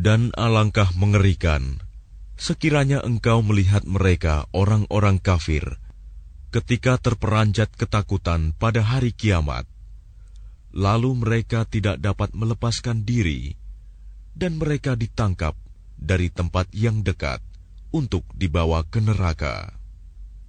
Dan alangkah mengerikan sekiranya engkau melihat mereka orang-orang kafir ketika terperanjat ketakutan pada hari kiamat, lalu mereka tidak dapat melepaskan diri, dan mereka ditangkap dari tempat yang dekat untuk dibawa ke neraka.